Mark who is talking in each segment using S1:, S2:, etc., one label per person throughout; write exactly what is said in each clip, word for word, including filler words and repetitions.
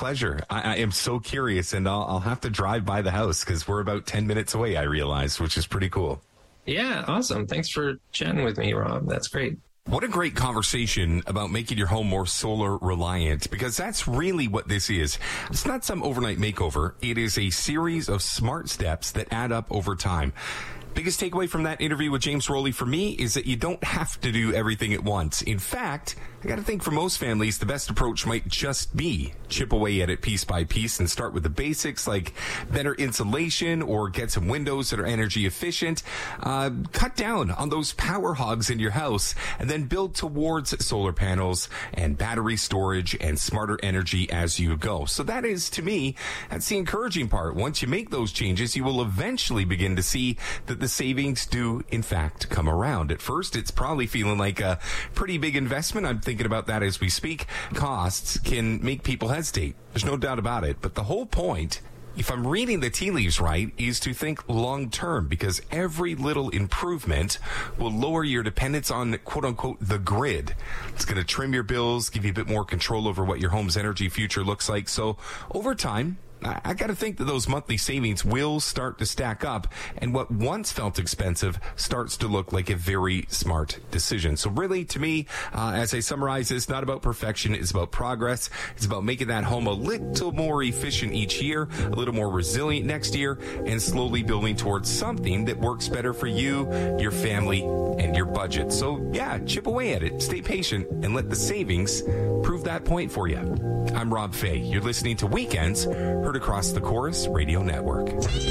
S1: pleasure. I, I am so curious, and I'll, I'll have to drive by the house because we're about ten minutes away, I realized, which is pretty cool.
S2: Yeah, awesome. Thanks for chatting with me, Rob. That's great.
S1: What a great conversation about making your home more solar reliant, because that's really what this is. It's not some overnight makeover. It is a series of smart steps that add up over time. Biggest takeaway from that interview with James Rowley for me is that you don't have to do everything at once. In fact, I got to think for most families, the best approach might just be chip away at it piece by piece and start with the basics like better insulation or get some windows that are energy efficient. Uh, cut down on those power hogs in your house and then build towards solar panels and battery storage and smarter energy as you go. So that is, to me, that's the encouraging part. Once you make those changes, you will eventually begin to see that the savings do, in fact, come around. At first, it's probably feeling like a pretty big investment. I'm thinking about that as we speak. Costs can make people hesitate. There's no doubt about it. But the whole point, if I'm reading the tea leaves right, is to think long term, because every little improvement will lower your dependence on, quote unquote, the grid. It's going to trim your bills, give you a bit more control over what your home's energy future looks like. So over time, I got to think that those monthly savings will start to stack up, and what once felt expensive starts to look like a very smart decision. So really, to me, uh, as I summarize, it's not about perfection. It's about progress. It's about making that home a little more efficient each year, a little more resilient next year, and slowly building towards something that works better for you, your family, and your budget. So yeah, chip away at it. Stay patient and let the savings prove that point for you. I'm Rob Fay. You're listening to Weekends, heard across the Chorus Radio Network.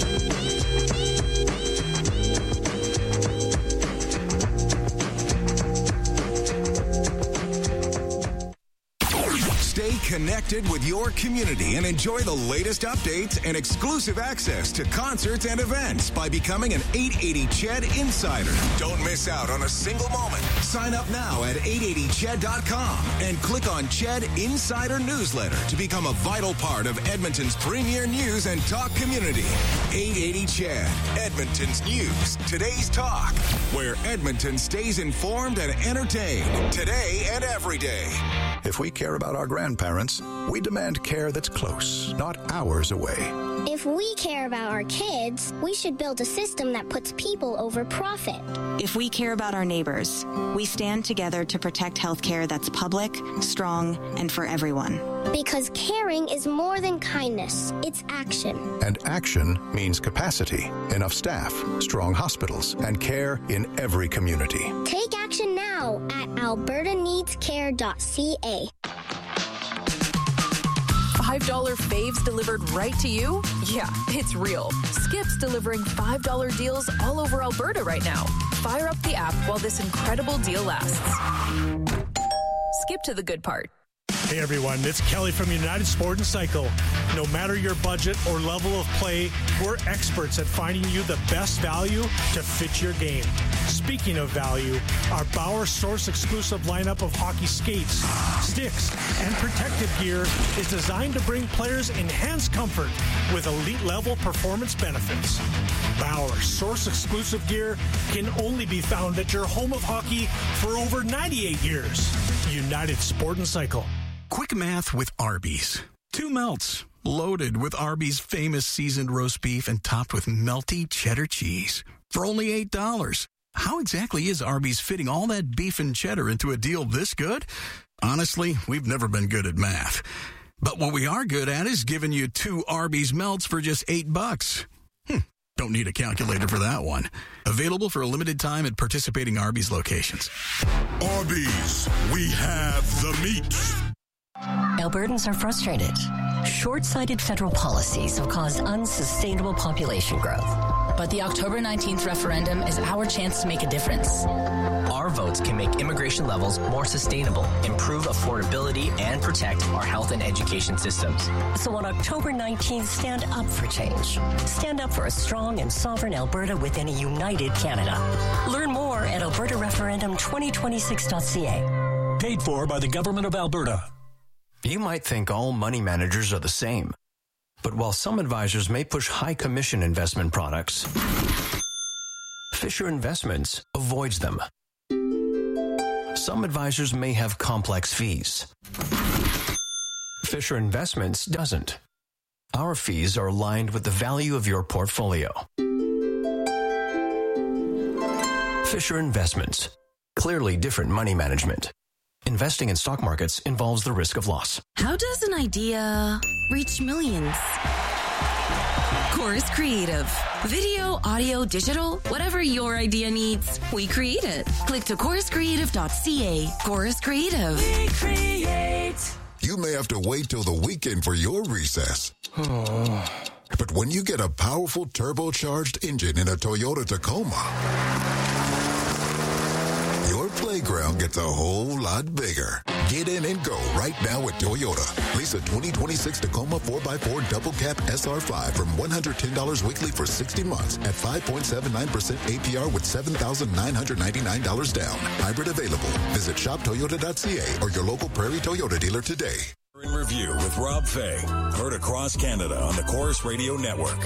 S3: Stay connected with your community and enjoy the latest updates and exclusive access to concerts and events by becoming an eight eighty C H E D Insider. Don't miss out on a single moment. Sign up now at eight eighty C H E D dot com and click on C H E D Insider Newsletter to become a vital part of Edmonton's premier news and talk community. eight eighty C H E D, Edmonton's news, today's talk, where Edmonton stays informed and entertained today and every day.
S4: If we care about our grandparents, we demand care that's close, not hours away.
S5: If we care about our kids, we should build a system that puts people over profit.
S6: If we care about our neighbors, we stand together to protect healthcare that's public, strong, and for everyone.
S5: Because caring is more than kindness, it's action.
S4: And action means capacity, enough staff, strong hospitals, and care in every community.
S5: Take action now at alberta needs care dot c a.
S7: five dollar faves delivered right to you? Yeah, it's real. Skip's delivering five dollar deals all over Alberta right now. Fire up the app while this incredible deal lasts. Skip to the good part.
S8: Hey everyone, it's Kelly from United Sport and Cycle. No matter your budget or level of play, we're experts at finding you the best value to fit your game. Speaking of value, our Bauer Source exclusive lineup of hockey skates, sticks, and protective gear is designed to bring players enhanced comfort with elite level performance benefits. Bauer Source exclusive gear can only be found at your home of hockey for over ninety-eight years. United Sport and Cycle.
S9: Quick math with Arby's. Two melts, loaded with Arby's famous seasoned roast beef and topped with melty cheddar cheese for only eight dollars. How exactly is Arby's fitting all that beef and cheddar into a deal this good? Honestly, we've never been good at math. But what we are good at is giving you two Arby's melts for just eight bucks. Hmm, don't need a calculator for that one. Available for a limited time at participating Arby's locations.
S3: Arby's, we have the meat.
S10: Albertans are frustrated. Short-sighted federal policies have caused unsustainable population growth.
S11: But the October nineteenth referendum is our chance to make a difference.
S12: Our votes can make immigration levels more sustainable, improve affordability, and protect our health and education systems.
S10: So on October nineteenth, stand up for change. Stand up for a strong and sovereign Alberta within a united Canada. Learn more at alberta referendum twenty twenty-six dot c a.
S13: Paid for by the Government of Alberta.
S14: You might think all money managers are the same. But while some advisors may push high commission investment products, Fisher Investments avoids them. Some advisors may have complex fees. Fisher Investments doesn't. Our fees are aligned with the value of your portfolio. Fisher Investments. Clearly different money management. Investing in stock markets involves the risk of loss.
S15: How does an idea reach millions? Chorus Creative. Video, audio, digital, whatever your idea needs, we create it. Click to chorus creative dot c a. Chorus Creative.
S3: We create. You may have to wait till the weekend for your recess. But when you get a powerful turbocharged engine in a Toyota Tacoma, your playground gets a whole lot bigger. Get in and go right now at Toyota. Lease a twenty twenty-six Tacoma four by four Double Cab S R five from one hundred ten dollars weekly for sixty months at five point seven nine percent A P R with seven thousand nine hundred ninety-nine dollars down. Hybrid available. Visit shop toyota dot c a or your local Prairie Toyota dealer today.
S16: In Review with Rob Fay. Heard across Canada on the Chorus Radio Network.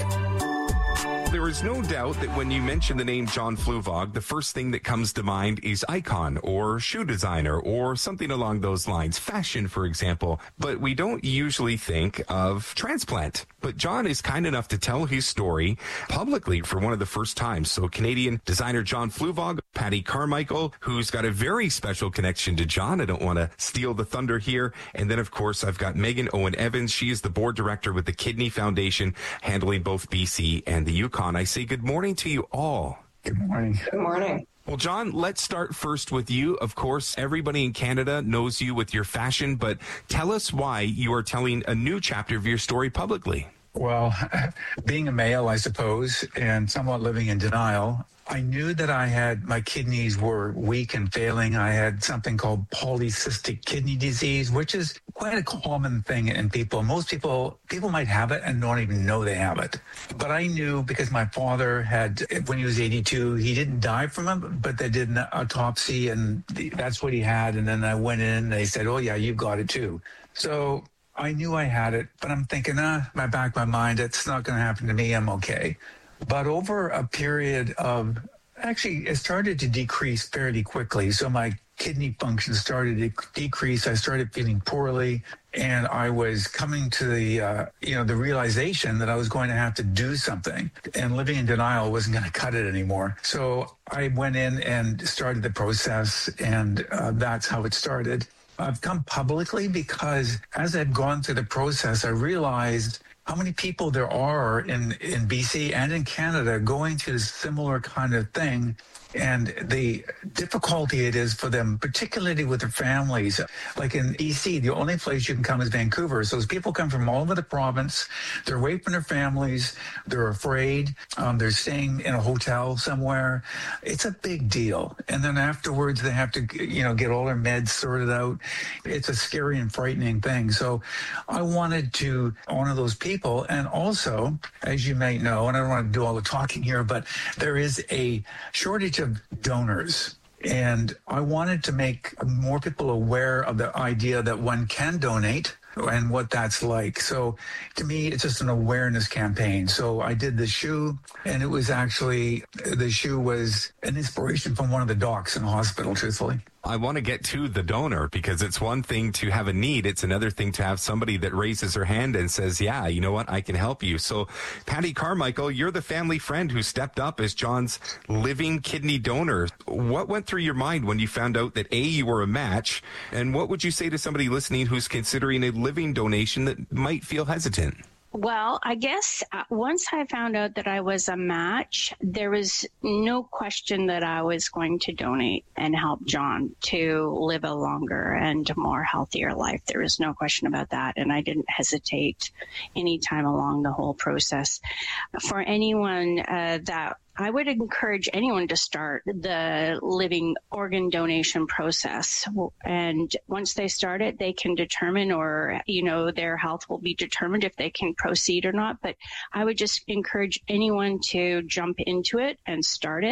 S1: There is no doubt that when you mention the name John Fluvog, the first thing that comes to mind is icon or shoe designer or something along those lines, fashion, for example. But we don't usually think of transplant. But John is kind enough to tell his story publicly for one of the first times. So Canadian designer John Fluvog, Patty Carmichael, who's got a very special connection to John. I don't want to steal the thunder here. And then, of course, I've got Megan Owen Evans. She is the board director with the Kidney Foundation, handling both B C and the Yukon. I say good morning to you all.
S17: Good morning.
S18: Good morning.
S1: Well, John, let's start first with you. Of course, everybody in Canada knows you with your fashion, but tell us why you are telling a new chapter of your story publicly.
S17: Well, being a male, I suppose, and somewhat living in denial, I knew that I had, my kidneys were weak and failing. I had something called polycystic kidney disease, which is quite a common thing in people. Most people, people might have it and don't even know they have it. But I knew because my father had, when he was eighty-two, he didn't die from it, but they did an autopsy and that's what he had. And then I went in and they said, oh yeah, you've got it too. So I knew I had it, but I'm thinking, ah, my back, my mind, it's not going to happen to me. I'm okay. But over a period of, actually, it started to decrease fairly quickly. So my kidney function started to decrease. I started feeling poorly, and I was coming to the, uh, you know, the realization that I was going to have to do something, and living in denial wasn't going to cut it anymore. So I went in and started the process, and uh, that's how it started. I've come publicly because as I've gone through the process, I realized how many people there are in, in B C and in Canada going through a similar kind of thing, and the difficulty it is for them, particularly with their families. Like in B C, the only place you can come is Vancouver. So as people come from all over the province, they're away from their families, they're afraid, um, they're staying in a hotel somewhere. It's a big deal. And then afterwards, they have to, you know, get all their meds sorted out. It's a scary and frightening thing. So I wanted to honor those people. And also, as you may know, and I don't want to do all the talking here, but there is a shortage of donors. And I wanted to make more people aware of the idea that one can donate and what that's like. So to me, it's just an awareness campaign. So I did the shoe, and it was actually, the shoe was an inspiration from one of the docs in the hospital, truthfully.
S1: I want to get to the donor because it's one thing to have a need. It's another thing to have somebody that raises her hand and says, yeah, you know what, I can help you. So Patty Carmichael, you're the family friend who stepped up as John's living kidney donor. What went through your mind when you found out that A, you were a match, and what would you say to somebody listening who's considering a living donation that might feel hesitant?
S18: Well, I guess once I found out that I was a match, there was no question that I was going to donate and help John to live a longer and more healthier life. There was no question about that. And I didn't hesitate any time along the whole process. For anyone uh, that I would encourage anyone to start the living organ donation process. And once they start it, they can determine, or, you know, their health will be determined if they can proceed or not. But I would just encourage anyone to jump into it and start it.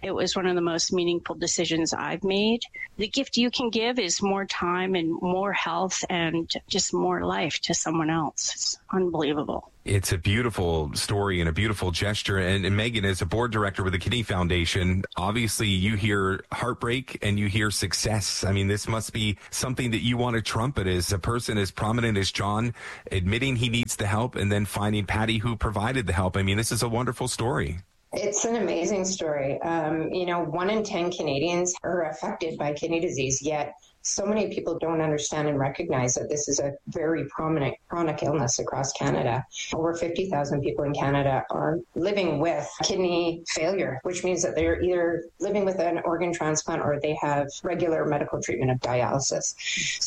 S18: It was one of the most meaningful decisions I've made. The gift you can give is more time and more health and just more life to someone else. It's unbelievable.
S1: It's a beautiful story and a beautiful gesture. And, and Megan, as a board director with the Kidney Foundation, obviously you hear heartbreak and you hear success. I mean, this must be something that you want to trumpet as a person as prominent as John, admitting he needs the help and then finding Patty who provided the help. I mean, this is a wonderful story.
S19: It's an amazing story. Um, you know, one in ten Canadians are affected by kidney disease, yet so many people don't understand and recognize that this is a very prominent chronic illness across Canada. Over fifty thousand people in Canada are living with kidney failure, which means that they're either living with an organ transplant or they have regular medical treatment of dialysis.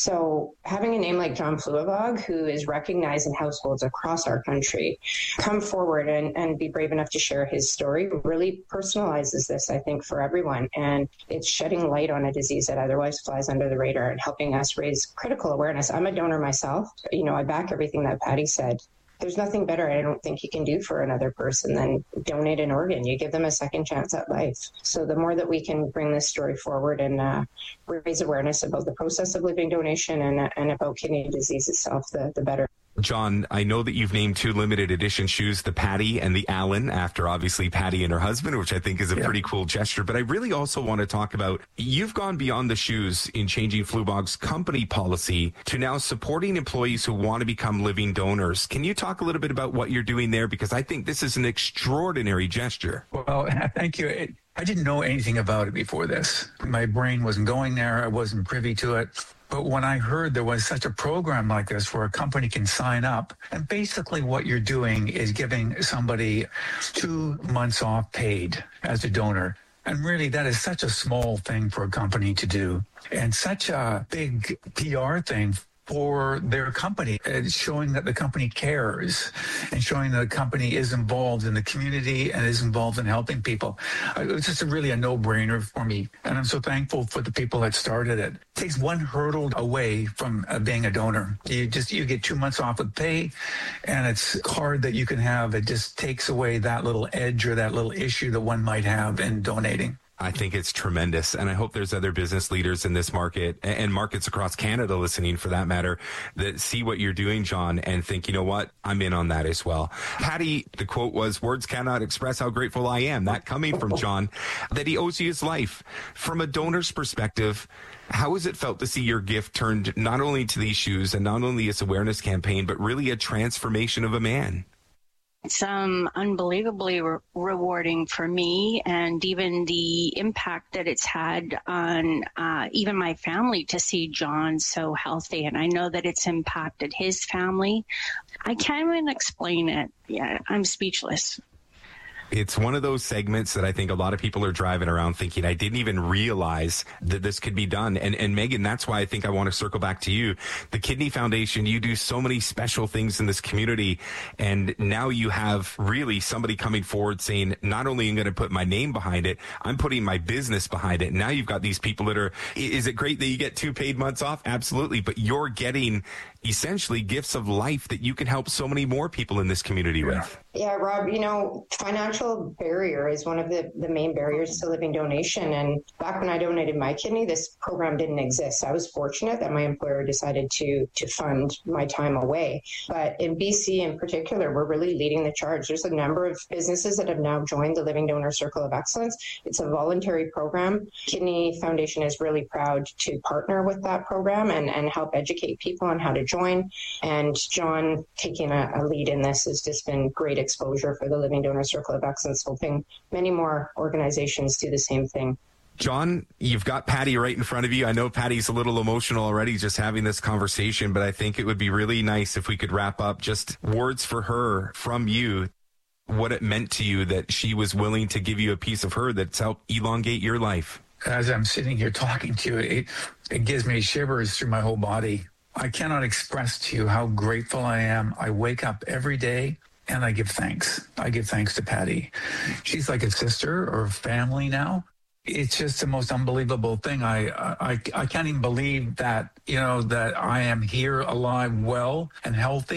S19: So having a name like John Fluevog, who is recognized in households across our country, come forward and, and be brave enough to share his story really personalizes this, I think, for everyone. And it's shedding light on a disease that otherwise flies under the radar and helping us raise critical awareness. I'm a donor myself. You know, I back everything that Patty said. There's nothing better, I don't think, you can do for another person than donate an organ. You give them a second chance at life. So the more that we can bring this story forward and uh, raise awareness about the process of living donation and, uh, and about kidney disease itself, the, the better.
S1: John, I know that you've named two limited edition shoes, the Patty and the Allen, after obviously Patty and her husband, which I think is a yeah. pretty cool gesture. But I really also want to talk about, you've gone beyond the shoes in changing Fluevog's company policy to now supporting employees who want to become living donors. Can you talk a little bit about what you're doing there? Because I think this is an extraordinary gesture.
S17: Well, thank you. It, I didn't know anything about it before this. My brain wasn't going there. I wasn't privy to it. But when I heard there was such a program like this where a company can sign up, and basically what you're doing is giving somebody two months off paid as a donor. And really, that is such a small thing for a company to do and such a big P R thing for their company. It's showing that the company cares and showing that the company is involved in the community and is involved in helping people. It's just a really a no-brainer for me. And I'm so thankful for the people that started it. It takes one hurdle away from uh, being a donor. You just, you get two months off of pay, and it's a card that you can have. It just takes away that little edge or that little issue that one might have in donating.
S1: I think it's tremendous. And I hope there's other business leaders in this market and markets across Canada listening, for that matter, that see what you're doing, John, and think, you know what, I'm in on that as well. Patty, the quote was, words cannot express how grateful I am. That coming from John, that he owes you his life. From a donor's perspective, how has it felt to see your gift turned not only to these shoes and not only this awareness campaign, but really a transformation of a man?
S18: It's um, unbelievably re- rewarding for me, and even the impact that it's had on uh, even my family to see John so healthy. And I know that it's impacted his family. I can't even explain it. Yeah, I'm speechless.
S1: It's one of those segments that I think a lot of people are driving around thinking, I didn't even realize that this could be done. And, and Megan, that's why I think I want to circle back to you. The Kidney Foundation, you do so many special things in this community. And now you have really somebody coming forward saying, not only am I going to put my name behind it, I'm putting my business behind it. And now you've got these people that are, is it great that you get two paid months off? Absolutely. But you're getting essentially gifts of life that you can help so many more people in this community with.
S19: Yeah, Rob, you know, financial barrier is one of the, the main barriers to living donation. And back when I donated my kidney, this program didn't exist. I was fortunate that my employer decided to to fund my time away. But in B C in particular, we're really leading the charge. There's a number of businesses that have now joined the Living Donor Circle of Excellence. It's a voluntary program. Kidney Foundation is really proud to partner with that program and, and help educate people on how to join. And John taking a, a lead in this has just been great exposure for the Living Donor Circle of Excellence, hoping many more organizations do the same thing.
S1: John, you've got Patty right in front of you. I know Patty's a little emotional already just having this conversation, but I think it would be really nice if we could wrap up just words for her from you, what it meant to you that she was willing to give you a piece of her that's helped elongate your life.
S17: As I'm sitting here talking to you, it, it gives me shivers through my whole body. I cannot express to you how grateful I am. I wake up every day and I give thanks. I give thanks to Patty. She's like a sister or family now. It's just the most unbelievable thing. I, I I can't even believe that, you know, that I am here alive, well and healthy.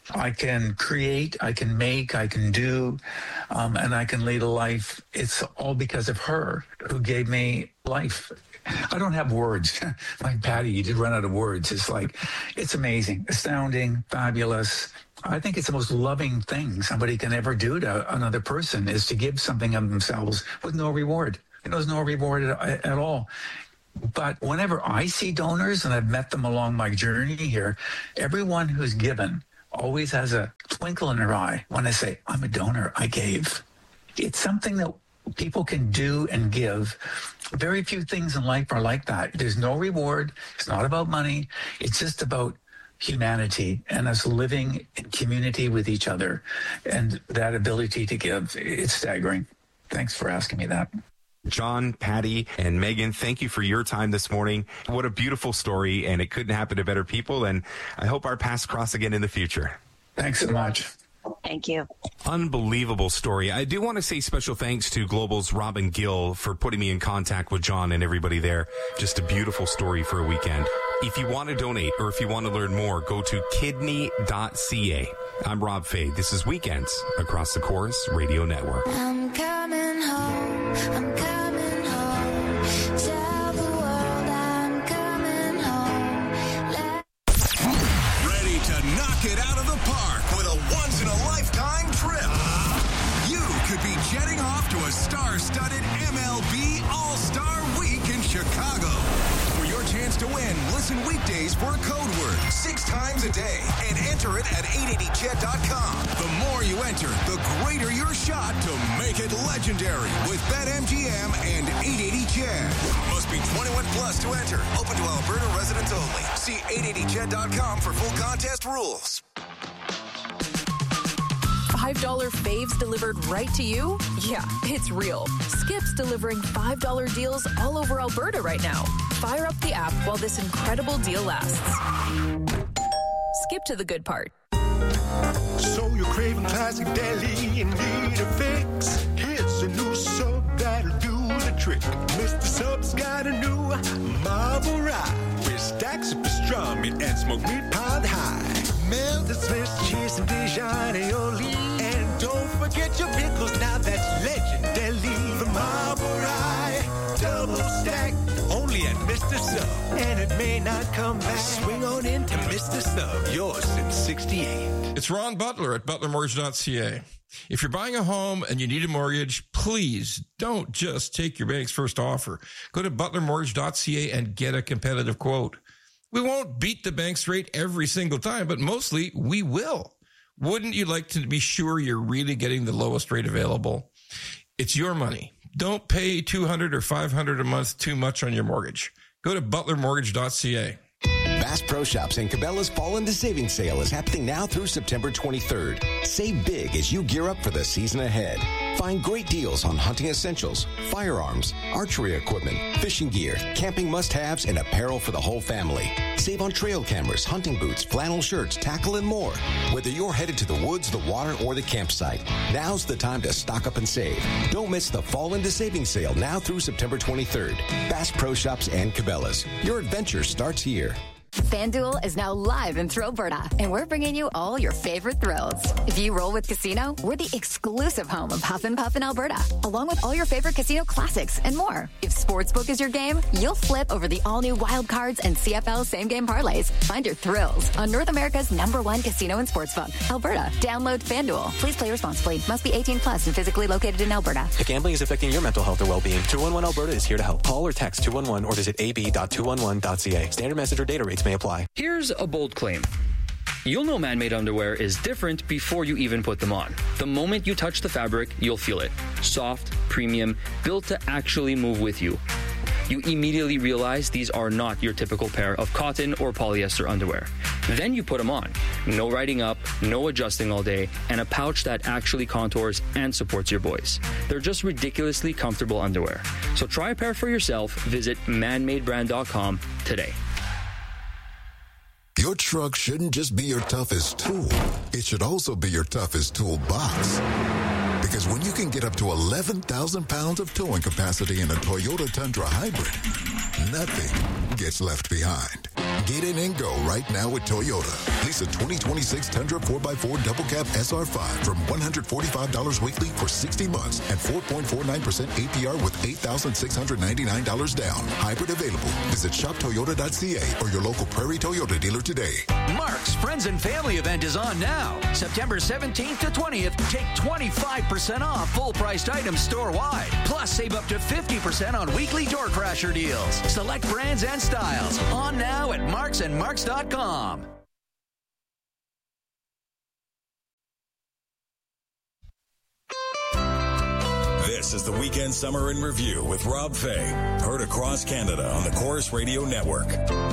S17: I can create, I can make, I can do, um, and I can lead a life. It's all because of her who gave me life. I don't have words. Like Patty, you did run out of words. It's like, it's amazing, astounding, fabulous. I think it's the most loving thing somebody can ever do to another person is to give something of themselves with no reward. There's no reward at, at all. But whenever I see donors, and I've met them along my journey here, everyone who's given always has a twinkle in their eye when I say, I'm a donor, I gave. It's something that people can do and give. Very few things in life are like that. There's no reward. It's not about money. It's just about humanity and us living in community with each other. And that ability to give, it's staggering. Thanks for asking me that.
S1: John, Patty, and Megan, thank you for your time this morning. What a beautiful story, and it couldn't happen to better people, and I hope our paths cross again in the future.
S17: Thanks so much.
S18: Thank you.
S1: Unbelievable story. I do want to say special thanks to Global's Robin Gill for putting me in contact with John and everybody there. Just a beautiful story for a weekend. If you want to donate or if you want to learn more, go to kidney dot c a. I'm Rob Fay. This is Weekends across the Chorus Radio Network.
S20: I'm coming home. I'm coming home. Tell the world I'm coming home. Let-
S3: Ready to knock it out of the park with a once-in-a-lifetime trip. You could be jetting off to a star-studded M L B All-Star Week in Chicago. For your chance to win, listen weekdays for a code word six times a day and enter it at eight eighty ched dot com. The more you enter, the greater your shot to make it legendary with BetMGM and eight eighty Ched. Must be twenty-one plus to enter. Open to Alberta residents only. See eight eighty ched dot com for full contest rules.
S7: five dollar faves delivered right to you? Yeah, it's real. Skip's delivering five dollar deals all over Alberta right now. Fire up the app while this incredible deal lasts. Skip to the good part.
S21: So you're craving classic deli and need a fix? Here's a new sub that'll do the trick. Mister Sub's got a new marble rye with stacks of pastrami and smoked meat piled high. Melted Swiss cheese and Dijon aioli. And don't forget your pickles, now that's legend deli. The marble rye, double stack, only at Mister Sub. And it may not come back. Swing on into Mister Sub, yours since sixty-eight.
S22: It's Ron Butler at butler mortgage dot c a. If you're buying a home and you need a mortgage, please don't just take your bank's first offer. Go to butler mortgage dot c a and get a competitive quote. We won't beat the bank's rate every single time, but mostly we will. Wouldn't you like to be sure you're really getting the lowest rate available? It's your money. Don't pay two hundred dollars or five hundred dollars a month too much on your mortgage. Go to butler mortgage dot c a.
S23: Bass Pro Shops and Cabela's Fall into Savings Sale is happening now through September twenty-third. Save big as you gear up for the season ahead. Find great deals on hunting essentials, firearms, archery equipment, fishing gear, camping must-haves, and apparel for the whole family. Save on trail cameras, hunting boots, flannel shirts, tackle, and more. Whether you're headed to the woods, the water, or the campsite, now's the time to stock up and save. Don't miss the Fall into Savings Sale now through September twenty-third. Bass Pro Shops and Cabela's. Your adventure starts here.
S24: FanDuel is now live in Thrillberta, and we're bringing you all your favorite thrills. If you roll with Casino, we're the exclusive home of Huff and Puff in Alberta, along with all your favorite casino classics and more. If Sportsbook is your game, you'll flip over the all-new Wild Cards and C F L same-game parlays. Find your thrills on North America's number one casino and sportsbook, Alberta. Download FanDuel. Please play responsibly. Must be eighteen plus and physically located in Alberta.
S25: If gambling is affecting your mental health or well-being, two one one Alberta is here to help. Call or text two one one or visit a b dot two one one dot c a. Standard message or data rates may apply.
S26: Here's a bold claim. You'll know man-made underwear is different before you even put them on. The moment you touch the fabric, you'll feel it. Soft, premium, built to actually move with you. You immediately realize these are not your typical pair of cotton or polyester underwear. Then you put them on. No riding up, no adjusting all day, and a pouch that actually contours and supports your voice. They're just ridiculously comfortable underwear. So try a pair for yourself. Visit man made brand dot com today.
S27: Your truck shouldn't just be your toughest tool. It should also be your toughest toolbox. Because when you can get up to eleven thousand pounds of towing capacity in a Toyota Tundra Hybrid, nothing gets left behind. Get in and go right now with Toyota. Lease a twenty twenty-six Tundra four by four Double Cab S R five from one hundred forty-five dollars weekly for sixty months and four point four nine percent A P R with eight thousand six hundred ninety-nine dollars down. Hybrid available. Visit shop toyota dot c a or your local Prairie Toyota dealer today.
S2: Mark's Friends and Family event is on now. September seventeenth to twentieth, take twenty-five percent off full-priced items store-wide. Plus, save up to fifty percent on weekly door crasher deals. Select brands and styles. On now at marks and marks dot com.
S16: This is the Weekend Summer in Review with Rob Fay. Heard across Canada on the Chorus Radio Network.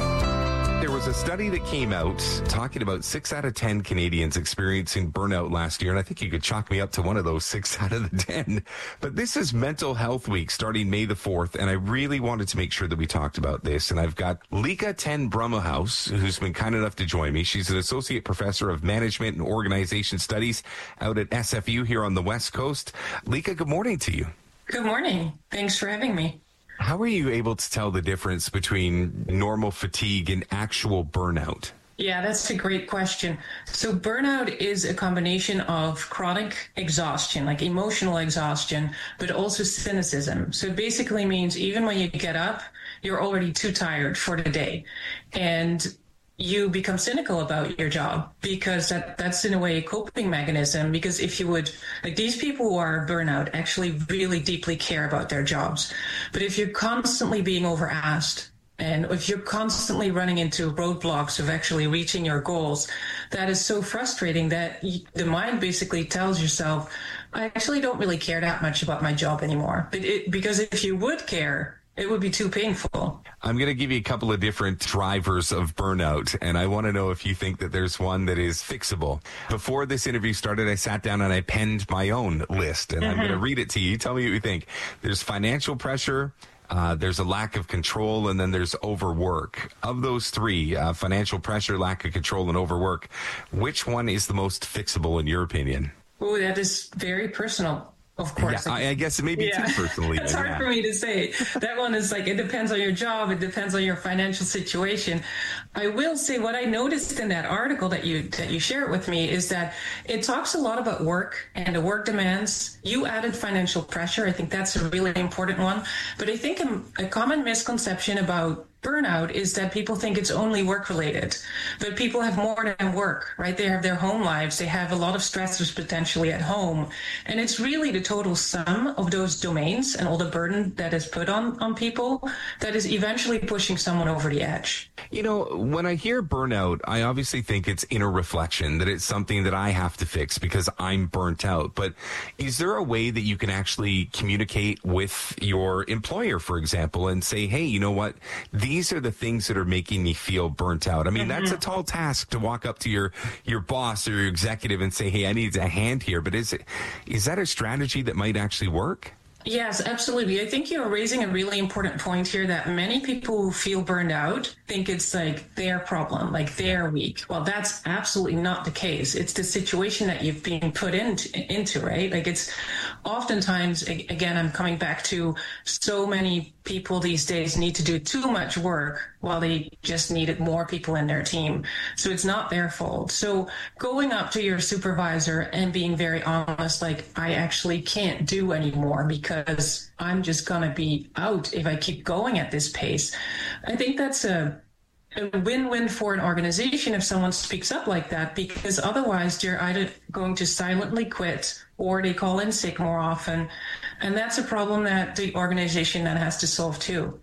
S1: There was a study that came out talking about six out of ten Canadians experiencing burnout last year, and I think you could chalk me up to one of those six out of the ten. But this is Mental Health Week starting May the fourth, and I really wanted to make sure that we talked about this. And I've got Lika ten Brummelhouse, who's been kind enough to join me. She's an associate professor of management and organization studies out at S F U here on the West Coast. Lika, good morning to you.
S4: Good morning. Thanks for having me.
S1: How are you able to tell the difference between normal fatigue and actual burnout?
S4: Yeah, that's a great question. So burnout is a combination of chronic exhaustion, like emotional exhaustion, but also cynicism. So it basically means even when you get up, you're already too tired for the day. And you become cynical about your job because that, that's in a way a coping mechanism. Because if you would, like these people who are burnout actually really deeply care about their jobs. But if you're constantly being overasked and if you're constantly running into roadblocks of actually reaching your goals, that is so frustrating that the mind basically tells yourself, I actually don't really care that much about my job anymore. But it, because if you would care, it would be too painful.
S1: I'm going to give you a couple of different drivers of burnout, and I want to know if you think that there's one that is fixable. Before this interview started, I sat down and I penned my own list, and mm-hmm. I'm going to read it to you. Tell me what you think. There's financial pressure, uh, there's a lack of control, and then there's overwork. Of those three, uh, financial pressure, lack of control, and overwork, which one is the most fixable in your opinion?
S4: Oh, that is very personal. Of course.
S1: Yeah, I, I guess it may be yeah. too personally.
S4: It's hard
S1: yeah.
S4: for me to say. That one is like, it depends on your job. It depends on your financial situation. I will say what I noticed in that article that you that you shared with me is that it talks a lot about work and the work demands. You added financial pressure. I think that's a really important one. But I think a, a common misconception about burnout is that people think it's only work related, but people have more than work, right? They have their home lives. They have a lot of stressors potentially at home. And it's really the total sum of those domains and all the burden that is put on, on people that is eventually pushing someone over the edge.
S1: You know, when I hear burnout, I obviously think it's inner reflection, that it's something that I have to fix because I'm burnt out. But is there a way that you can actually communicate with your employer, for example, and say, hey, you know what? These are the things that are making me feel burnt out. I mean, mm-hmm. that's a tall task to walk up to your, your boss or your executive and say, hey, I need a hand here. But is it, is that a strategy that might actually work?
S4: Yes, absolutely. I think you're raising a really important point here that many people who feel burned out think it's like their problem, like they're weak. Well, that's absolutely not the case. It's the situation that you've been put into, into, right? Like it's oftentimes, again, I'm coming back to so many people these days need to do too much work while they just needed more people in their team. So it's not their fault. So going up to your supervisor and being very honest, like, I actually can't do anymore because I'm just going to be out if I keep going at this pace. I think that's a a win-win for an organization if someone speaks up like that, because otherwise they're either going to silently quit or they call in sick more often. And that's a problem that the organization then has to solve too.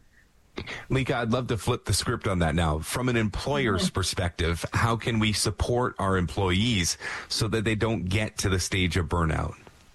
S1: Lika, I'd love to flip the script on that now. From an employer's mm-hmm. perspective, how can we support our employees so that they don't get to the stage of burnout?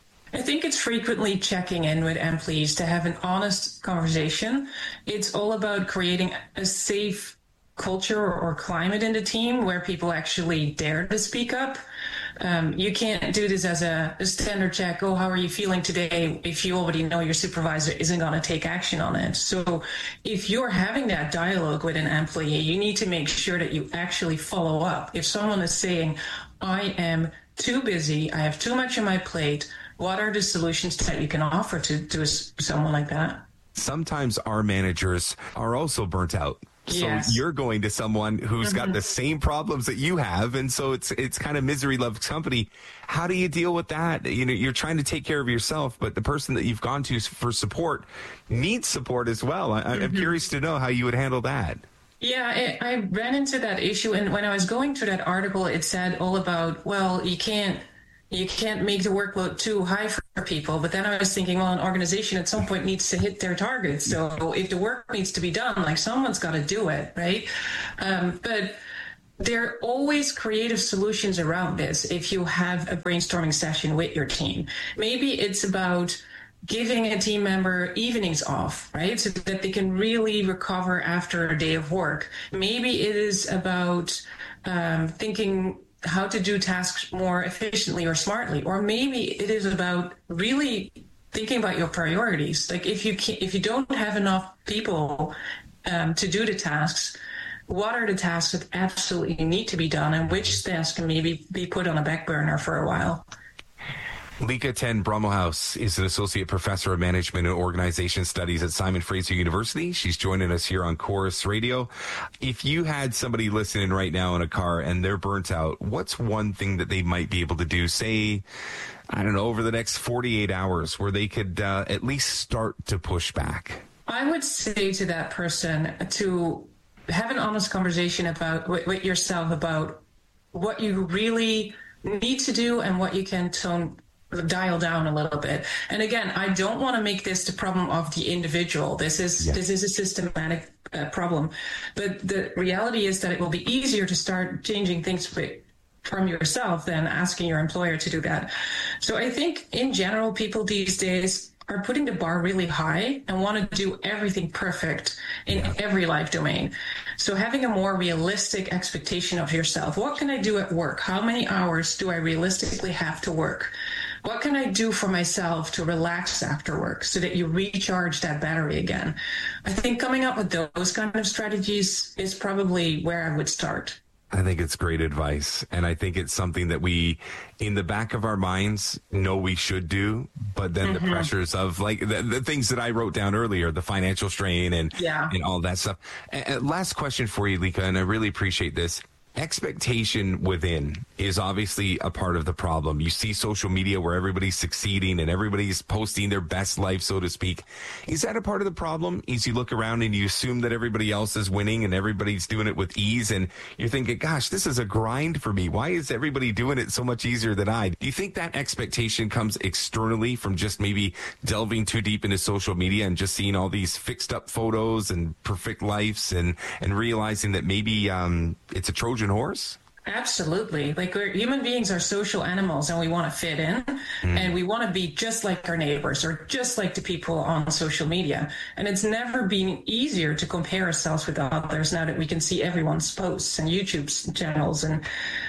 S4: I think it's frequently checking in with employees to have an honest conversation. It's all about creating a safe culture or climate in the team where people actually dare to speak up. Um, you can't do this as a, a standard check. Oh, how are you feeling today? If you already know your supervisor isn't going to take action on it. So if you're having that dialogue with an employee, you need to make sure that you actually follow up. If someone is saying, I am too busy, I have too much on my plate, what are the solutions that you can offer to, to someone like that?
S1: Sometimes our managers are also burnt out. So
S4: Yes.
S1: you're going to someone who's got the same problems that you have, and so it's it's kind of misery loves company. How do you deal with that? You know, you're trying to take care of yourself, but the person that you've gone to for support needs support as well. I, I'm
S4: Mhm.
S1: curious to know how you would handle that.
S4: Yeah, I, I ran into that issue, and when I was going through that article, it said all about, well, you can't you can't make the workload too high for people. But then I was thinking, well, an organization at some point needs to hit their targets. So if the work needs to be done, like someone's got to do it, right? Um, but there are always creative solutions around this if you have a brainstorming session with your team. Maybe it's about giving a team member evenings off, right? So that they can really recover after a day of work. Maybe it is about um, thinking how to do tasks more efficiently or smartly, or maybe it is about really thinking about your priorities. Like if you can, if you don't have enough people um, to do the tasks, what are the tasks that absolutely need to be done, and which tasks can maybe be put on a back burner for a while?
S1: Lika ten Brummelhouse is an associate professor of management and organization studies at Simon Fraser University. She's joining us here on Chorus Radio. If you had somebody listening right now in a car and they're burnt out, what's one thing that they might be able to do, say, I don't know, over the next forty-eight hours where they could uh, at least start to push back?
S4: I would say to that person to have an honest conversation about with, with yourself about what you really need to do and what you can tone dial down a little bit. And again, I don't want to make this the problem of the individual. This is
S1: Yeah.
S4: this is a systematic uh, problem. But the reality is that it will be easier to start changing things with, from yourself than asking your employer to do that. So I think in general, people these days are putting the bar really high and want to do everything perfect in yeah. every life domain. So having a more realistic expectation of yourself. What can I do at work? How many hours do I realistically have to work? What can I do for myself to relax after work so that you recharge that battery again? I think coming up with those kind of strategies is probably where I would start.
S1: I think it's great advice. And I think it's something that we, in the back of our minds, know we should do. But then mm-hmm. the pressures of like the, the things that I wrote down earlier, the financial strain and,
S4: yeah.
S1: and all that stuff. And last question for you, Lika, and I really appreciate this. Expectation within is obviously a part of the problem. You see social media where everybody's succeeding and everybody's posting their best life, so to speak. Is that a part of the problem? Is you look around and you assume that everybody else is winning and everybody's doing it with ease and you're thinking, gosh, this is a grind for me. Why is everybody doing it so much easier than I? Do you think that expectation comes externally from just maybe delving too deep into social media and just seeing all these fixed up photos and perfect lives and, and realizing that maybe um, it's a Trojan horse?
S4: Absolutely. Like we're, human beings are social animals and we want to fit in mm. and we want to be just like our neighbors or just like the people on social media. And it's never been easier to compare ourselves with others now that we can see everyone's posts and YouTube channels. And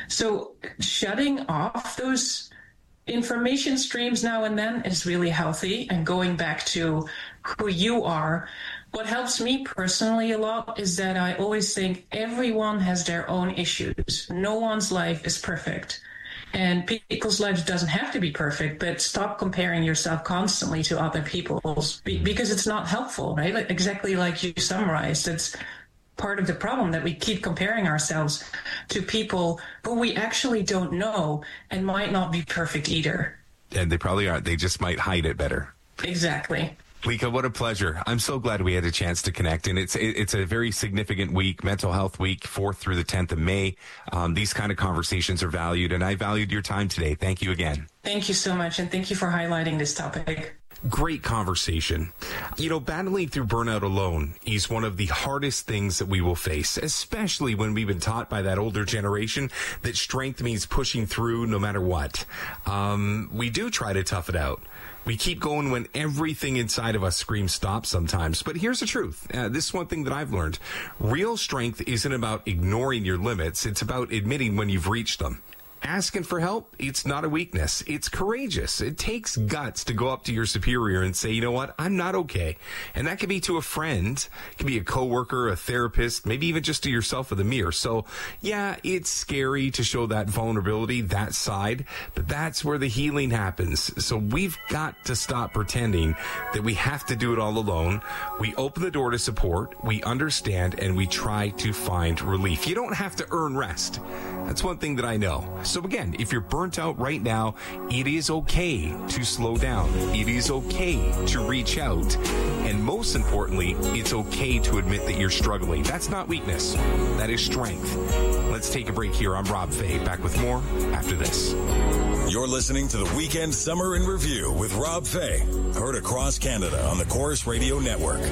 S4: so shutting off those information streams now and then is really healthy and going back to who you are. What helps me personally a lot is that I always think everyone has their own issues. No one's life is perfect. And people's lives doesn't have to be perfect, but stop comparing yourself constantly to other people's because it's not helpful, right? Like, exactly like you summarized. It's part of the problem that we keep comparing ourselves to people who we actually don't know and might not be perfect either.
S1: And they probably aren't. They just might hide it better.
S4: Exactly.
S1: Lika, what a pleasure. I'm so glad we had a chance to connect. And it's it's a very significant week, Mental Health Week, fourth through the tenth of May. Um, these kind of conversations are valued, and I valued your time today. Thank you again.
S4: Thank you so much, and thank you for highlighting this topic.
S1: Great conversation. You know, battling through burnout alone is one of the hardest things that we will face, especially when we've been taught by that older generation that strength means pushing through no matter what. Um, we do try to tough it out. We keep going when everything inside of us screams stop sometimes. But here's the truth. Uh, this is one thing that I've learned. Real strength isn't about ignoring your limits. It's about admitting when you've reached them. Asking for help, it's not a weakness. It's courageous. It takes guts to go up to your superior and say, you know what, I'm not okay. And that could be to a friend, it could be a coworker, a therapist, maybe even just to yourself with a mirror. So, yeah, it's scary to show that vulnerability, that side, but that's where the healing happens. So we've got to stop pretending that we have to do it all alone. We open the door to support, we understand, and we try to find relief. You don't have to earn rest. That's one thing that I know. So again, if you're burnt out right now, it is okay to slow down. It is okay to reach out. And most importantly, it's okay to admit that you're struggling. That's not weakness. That is strength. Let's take a break here. I'm Rob Fay. Back with more after this.
S16: You're listening to the Weekend Summer in Review with Rob Fay. Heard across Canada on the Chorus Radio Network.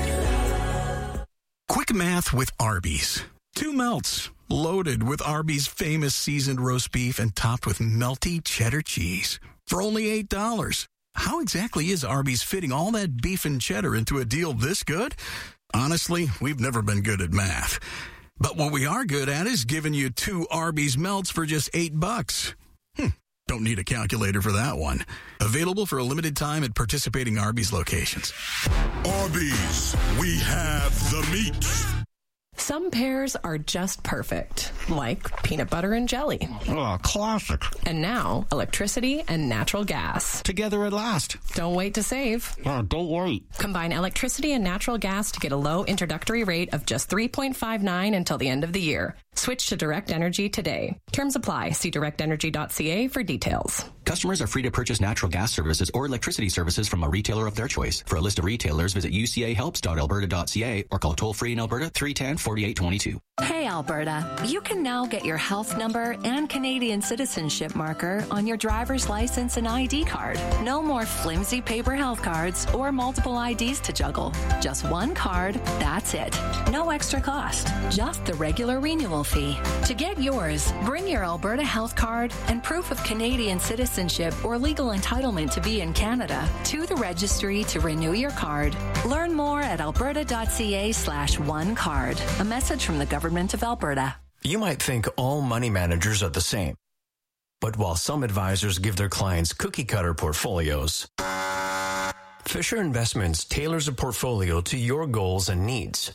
S5: Quick math with Arby's. Two melts, loaded with Arby's famous seasoned roast beef and topped with melty cheddar cheese for only eight dollars. How exactly is Arby's fitting all that beef and cheddar into a deal this good? Honestly, we've never been good at math. But what we are good at is giving you two Arby's melts for just eight bucks. Hmm, don't need a calculator for that one. Available for a limited time at participating Arby's locations.
S21: Arby's, we have the meat.
S6: Some pairs are just perfect, like peanut butter and jelly.
S21: Oh, classic.
S6: And now, electricity and natural gas.
S21: Together at last.
S6: Don't wait to save.
S21: Oh, don't wait.
S6: Combine electricity and natural gas to get a low introductory rate of just three point five nine until the end of the year. Switch to Direct Energy today. Terms apply. See direct energy dot c a for details.
S8: Customers are free to purchase natural gas services or electricity services from a retailer of their choice. For a list of retailers, visit u c a helps dot alberta dot c a or call toll-free in Alberta three one zero, four eight two two.
S9: Hey, Alberta. You can now get your health number and Canadian citizenship marker on your driver's license and I D card. No more flimsy paper health cards or multiple I Ds to juggle. Just one card, that's it. No extra cost, just the regular renewal fee. To get yours, bring your Alberta health card and proof of Canadian citizenship or legal entitlement to be in Canada to the registry to renew your card. Learn more at alberta dot c a slash one card. A message from the government of Alberta.
S14: You might think all money managers are the same. But while some advisors give their clients cookie-cutter portfolios, Fisher Investments tailors a portfolio to your goals and needs.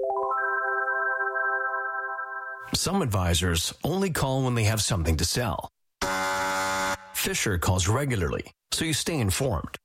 S14: Some advisors only call when they have something to sell. Fisher calls regularly, so you stay informed.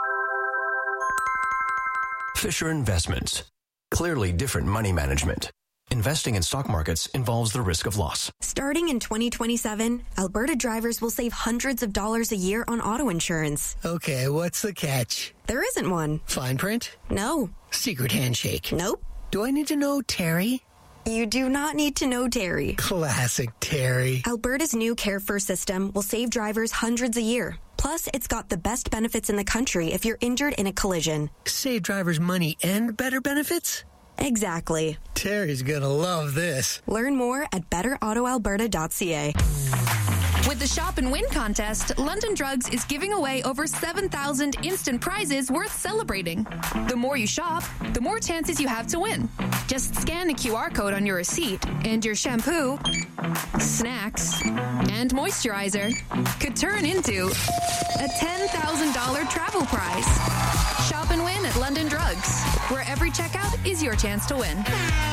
S14: Fisher Investments. Clearly different money management. Investing in stock markets involves the risk of loss.
S10: Starting in twenty twenty-seven, Alberta drivers will save hundreds of dollars a year on auto insurance.
S11: Okay, what's the catch?
S10: There isn't one.
S11: Fine print?
S10: No.
S11: Secret handshake?
S10: Nope.
S11: Do I need to know Terry?
S10: You do not need to know Terry.
S11: Classic Terry.
S10: Alberta's new Care First system will save drivers hundreds a year. Plus, it's got the best benefits in the country if you're injured in a collision.
S11: Save drivers money and better benefits?
S10: Exactly.
S11: Terry's gonna love this.
S10: Learn more at better auto alberta dot c a.
S12: With the Shop and Win contest, London Drugs is giving away over seven thousand instant prizes worth celebrating. The more you shop, the more chances you have to win. Just scan the Q R code on your receipt, and your shampoo, snacks, and moisturizer could turn into a ten thousand dollars travel prize. Shop and win at London Drugs, where every checkout is your chance to win.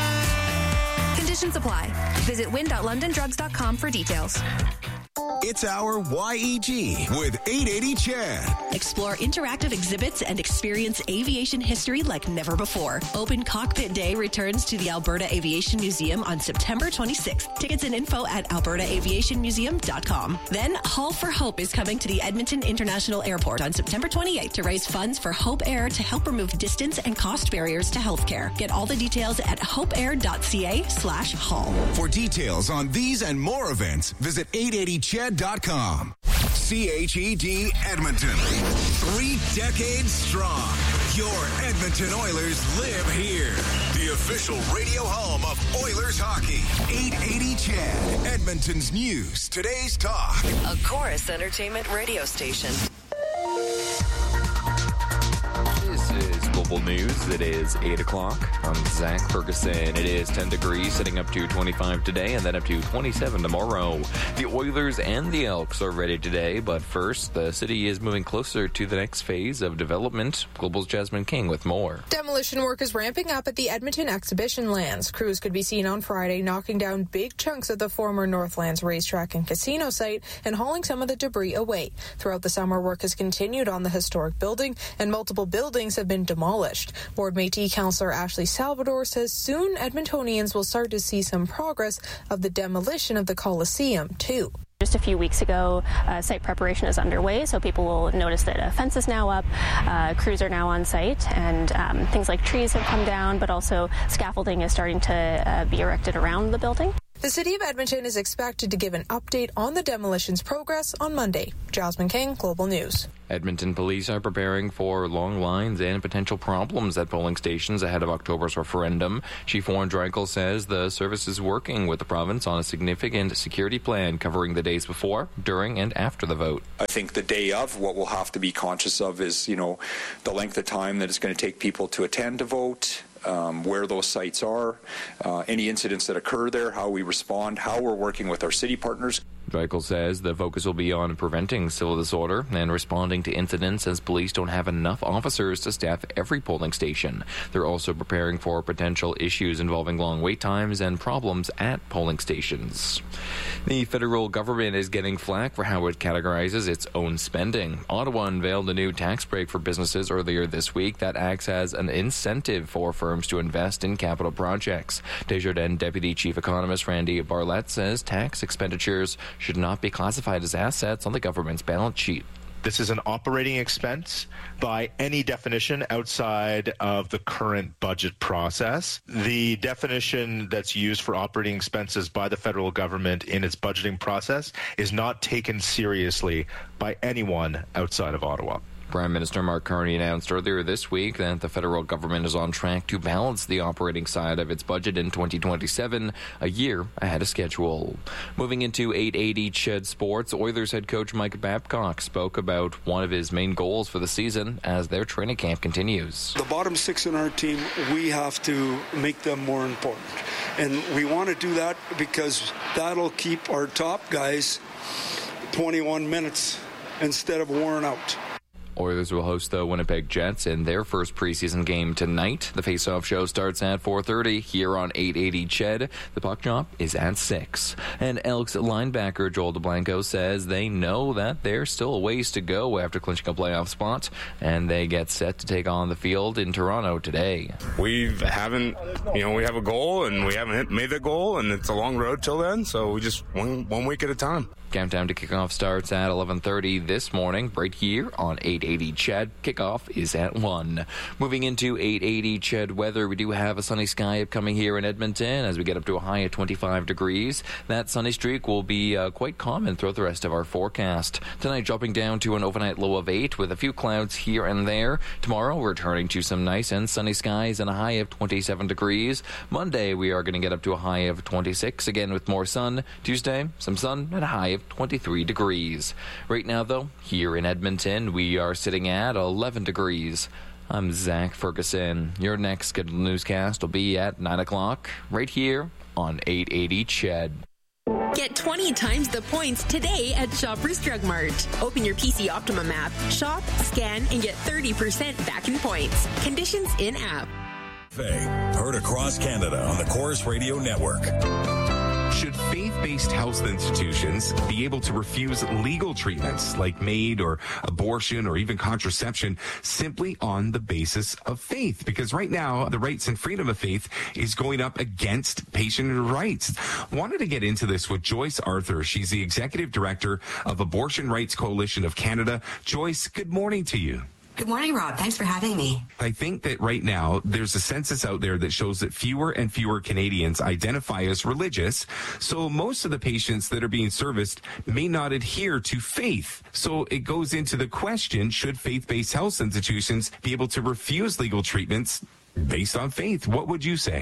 S12: Conditions apply. Visit win dot london drugs dot com for details.
S3: It's our Y E G with eight eighty Chad.
S28: Explore interactive exhibits and experience aviation history like never before. Open Cockpit Day returns to the Alberta Aviation Museum on September twenty-sixth. Tickets and info at alberta aviation museum dot com. Then Haul for Hope is coming to the Edmonton International Airport on September twenty-eighth to raise funds for Hope Air to help remove distance and cost barriers to healthcare. Get all the details at hopeair dot c a slash haul.
S3: For details on these and more events, visit eight eighty ched dot com. C H E D Edmonton. Three decades strong. Your Edmonton Oilers live here. The official radio home of Oilers hockey. eight eighty Chad. Edmonton's news. Today's talk.
S29: A Chorus Entertainment radio station.
S1: It is
S7: This is Global News. It is eight o'clock. I'm Zach Ferguson. It is ten degrees, sitting up to twenty-five today and then up to twenty-seven tomorrow. The Oilers and the Elks are ready today, but first, the city is moving closer to the next phase of development. Global's Jasmine King with more.
S13: Demolition work is ramping up at the Edmonton Exhibition Lands. Crews could be seen on Friday knocking down big chunks of the former Northlands racetrack and casino site and hauling some of the debris away. Throughout the summer, work has continued on the historic building, and multiple buildings have been demolished. Board Métis Councillor Ashley Salvador says soon Edmontonians will start to see some progress of the demolition of the Coliseum, too.
S15: Just a few weeks ago, uh, site preparation is underway, so people will notice that a fence is now up, uh, crews are now on site, and um, things like trees have come down, but also scaffolding is starting to uh, be erected around the building.
S13: The City of Edmonton is expected to give an update on the demolition's progress on Monday. Jasmine King, Global News.
S7: Edmonton police are preparing for long lines and potential problems at polling stations ahead of October's referendum. Chief Warren Dreichel says the service is working with the province on a significant security plan covering the days before, during, and after the vote.
S17: I think the day of, what we'll have to be conscious of is, you know, the length of time that it's going to take people to attend to vote, Um, where those sites are, uh, any incidents that occur there, how we respond, how we're working with our city partners.
S7: Dreichel says the focus will be on preventing civil disorder and responding to incidents as police don't have enough officers to staff every polling station. They're also preparing for potential issues involving long wait times and problems at polling stations. The federal government is getting flack for how it categorizes its own spending. Ottawa unveiled a new tax break for businesses earlier this week that acts as an incentive for firms to invest in capital projects. Desjardins Deputy Chief Economist Randy Barlett says tax expenditures should not be classified as assets on the government's balance sheet.
S18: This is an operating expense by any definition outside of the current budget process. The definition that's used for operating expenses by the federal government in its budgeting process is not taken seriously by anyone outside of Ottawa.
S7: Prime Minister Mark Carney announced earlier this week that the federal government is on track to balance the operating side of its budget in twenty twenty-seven, a year ahead of schedule. Moving into eight eighty C H E D Sports, Oilers head coach Mike Babcock spoke about one of his main goals for the season as their training camp continues.
S19: The bottom six in our team, we have to make them more important. And we want to do that because that'll keep our top guys twenty-one minutes instead of worn out.
S7: Oilers will host the Winnipeg Jets in their first preseason game tonight. The face-off show starts at four thirty here on eight eighty C H E D. The puck drop is at six. And Elks linebacker Joel DeBlanco says they know that there's still a ways to go after clinching a playoff spot, and they get set to take on the field in Toronto today.
S20: We haven't, you know, we have a goal, and we haven't hit, made the goal, and it's a long road till then, so we just one, one week at a time.
S7: Countdown to kickoff starts at eleven thirty this morning, right here on eight eighty C H E D. Kickoff is at one. Moving into eight eighty C H E D weather, we do have a sunny sky upcoming here in Edmonton as we get up to a high of twenty-five degrees. That sunny streak will be uh, quite common throughout the rest of our forecast. Tonight dropping down to an overnight low of eight with a few clouds here and there. Tomorrow returning to some nice and sunny skies and a high of twenty-seven degrees. Monday we are going to get up to a high of twenty-six, again with more sun. Tuesday, some sun and a high of twenty-three degrees. Right now, though, here in Edmonton, we are sitting at eleven degrees. I'm Zach Ferguson. Your next scheduled newscast will be at nine o'clock, right here on eight eighty C H E D.
S28: Get twenty times the points today at Shoppers Drug Mart. Open your P C Optimum app, shop, scan, and get thirty percent back in points. Conditions in-app.
S16: Heard across Canada on the Chorus Radio Network.
S1: Should faith-based health institutions be able to refuse legal treatments like MAID or abortion or even contraception simply on the basis of faith? Because right now, the rights and freedom of faith is going up against patient rights. Wanted to get into this with Joyce Arthur. She's the executive director of Abortion Rights Coalition of Canada. Joyce, good morning to you.
S22: Good morning, Rob. Thanks for having me.
S1: I think that right now there's a census out there that shows that fewer and fewer Canadians identify as religious. So most of the patients that are being serviced may not adhere to faith. So it goes into the question, should faith-based health institutions be able to refuse legal treatments based on faith? What would you say?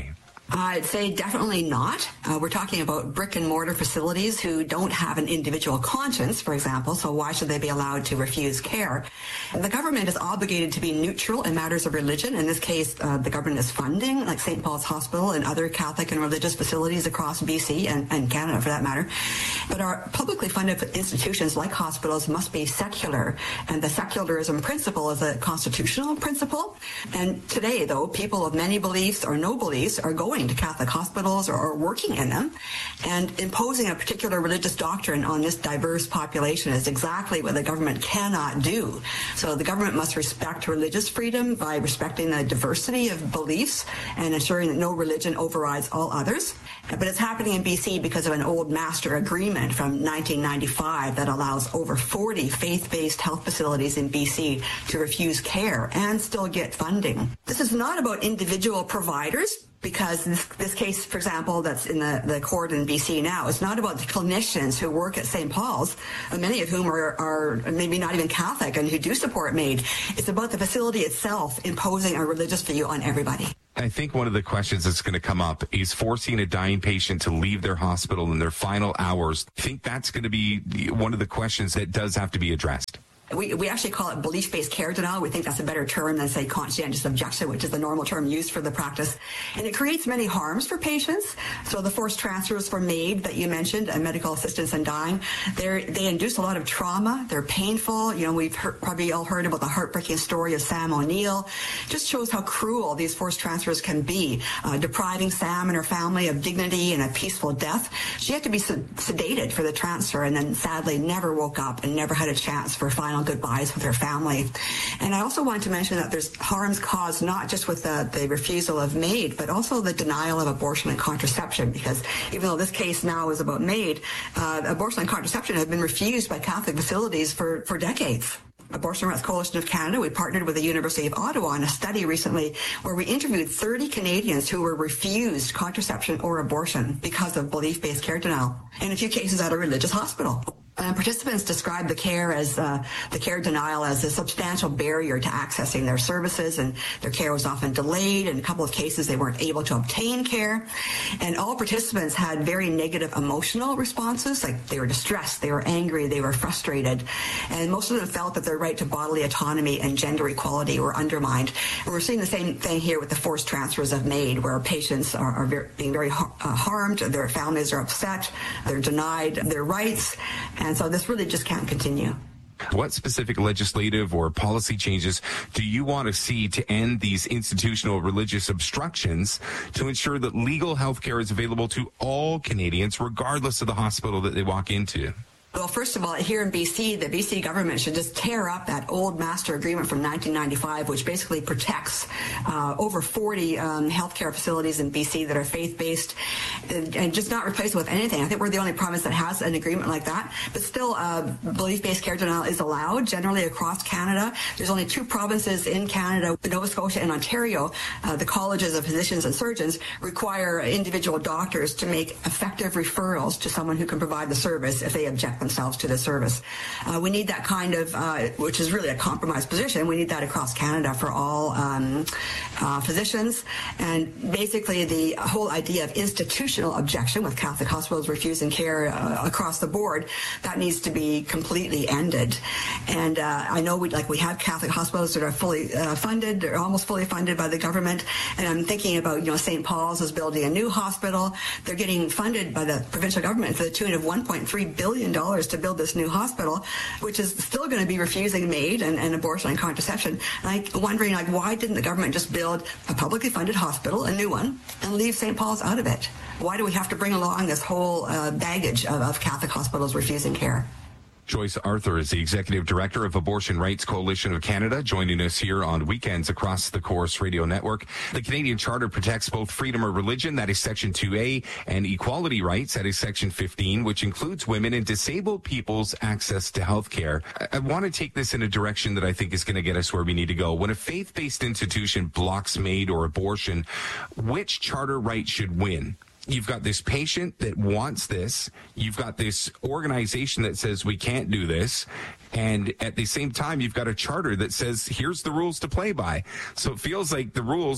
S22: I'd say definitely not. Uh, we're talking about brick and mortar facilities who don't have an individual conscience, for example, so why should they be allowed to refuse care? The government is obligated to be neutral in matters of religion. In this case, uh, the government is funding, like Saint Paul's Hospital and other Catholic and religious facilities across B C and, and Canada for that matter. But our publicly funded institutions like hospitals must be secular, and the secularism principle is a constitutional principle. And today, though, people of many beliefs or no beliefs are going to Catholic hospitals or, or working in them, and imposing a particular religious doctrine on this diverse population is exactly what the government cannot do. So the government must respect religious freedom by respecting the diversity of beliefs and ensuring that no religion overrides all others. But it's happening in B C because of an old master agreement from nineteen ninety-five that allows over forty faith-based health facilities in B C to refuse care and still get funding. This is not about individual providers, because this, this case, for example, that's in the, the court in B C now, it's not about the clinicians who work at Saint Paul's, many of whom are, are maybe not even Catholic and who do support MAID. It's about the facility itself imposing a religious view on everybody.
S1: I think one of the questions that's going to come up is forcing a dying patient to leave their hospital in their final hours. I think that's going to be one of the questions that does have to be addressed.
S22: We, we actually call it belief-based care denial. We think that's a better term than, say, conscientious objection, which is the normal term used for the practice. And it creates many harms for patients. So the forced transfers for MAID that you mentioned, and medical assistance in dying, they they induce a lot of trauma. They're painful. You know, we've heard, probably all heard about the heartbreaking story of Sam O'Neill. Just shows how cruel these forced transfers can be, uh, depriving Sam and her family of dignity and a peaceful death. She had to be sedated for the transfer and then sadly never woke up and never had a chance for final goodbyes with her family. And I also want to mention that there's harms caused not just with the, the refusal of MAID, but also the denial of abortion and contraception, because even though this case now is about MAID, uh, abortion and contraception have been refused by Catholic facilities for, for decades. Abortion Rights Coalition of Canada, we partnered with the University of Ottawa in a study recently where we interviewed thirty Canadians who were refused contraception or abortion because of belief-based care denial, in a few cases at a religious hospital. And participants described the care as uh, the care denial as a substantial barrier to accessing their services, and their care was often delayed. In a couple of cases, they weren't able to obtain care. And all participants had very negative emotional responses, like they were distressed, they were angry, they were frustrated. And most of them felt that their right to bodily autonomy and gender equality were undermined. And we're seeing the same thing here with the forced transfers of MAID, where patients are, are very, being very har- uh, harmed, their families are upset, they're denied their rights. And so this really just can't continue.
S1: What specific legislative or policy changes do you want to see to end these institutional religious obstructions to ensure that legal health care is available to all Canadians, regardless of the hospital that they walk into?
S22: Well, first of all, here in B C, the B C government should just tear up that old master agreement from nineteen ninety-five, which basically protects uh, over forty um, healthcare facilities in B C that are faith-based, and, and just not replace it with anything. I think we're the only province that has an agreement like that. But still, uh, belief-based care denial is allowed generally across Canada. There's only two provinces in Canada, Nova Scotia and Ontario. Uh, the colleges of physicians and surgeons require individual doctors to make effective referrals to someone who can provide the service if they object themselves to the service. Uh, we need that kind of, uh, which is really a compromised position. We need that across Canada for all um, uh, physicians. And basically the whole idea of institutional objection with Catholic hospitals refusing care uh, across the board, that needs to be completely ended. And uh, I know we like we have Catholic hospitals that are fully uh, funded, or almost fully funded by the government. And I'm thinking about, you know, Saint Paul's is building a new hospital. They're getting funded by the provincial government for the tune of one point three billion dollars to build this new hospital, which is still going to be refusing MAID and, and abortion and contraception. And I'm wondering, like, why didn't the government just build a publicly funded hospital, a new one, and leave Saint Paul's out of it? Why do we have to bring along this whole uh, baggage of, of Catholic hospitals refusing care?
S1: Joyce Arthur is the Executive Director of Abortion Rights Coalition of Canada, joining us here on weekends across the Chorus Radio Network. The Canadian Charter protects both freedom of religion, that is Section two A, and equality rights, that is Section fifteen, which includes women and disabled people's access to health care. I, I want to take this in a direction that I think is going to get us where we need to go. When a faith-based institution blocks MAID or abortion, which charter right should win? You've got this patient that wants this. You've got this organization that says we can't do this. And at the same time, you've got a charter that says, here's the rules to play by. So it feels like the rules